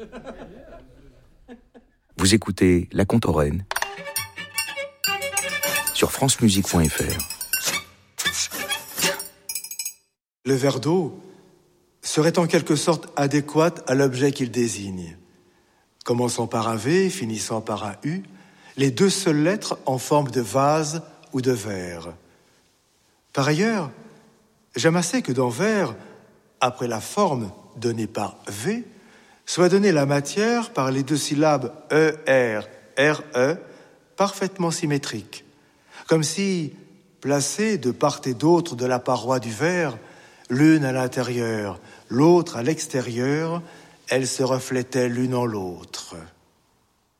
Vous écoutez La Contemporaine sur francemusique.fr. Le verre d'eau serait en quelque sorte adéquat à l'objet qu'il désigne. Commençant par un V, finissant par un U, les deux seules lettres en forme de vase ou de verre. Par ailleurs, j'aime assez que dans verre, après la forme donnée par V, soit donnée la matière par les deux syllabes ER, RE, parfaitement symétriques. Comme si, placées de part et d'autre de la paroi du verre, l'une à l'intérieur, l'autre à l'extérieur, elles se reflétaient l'une en l'autre.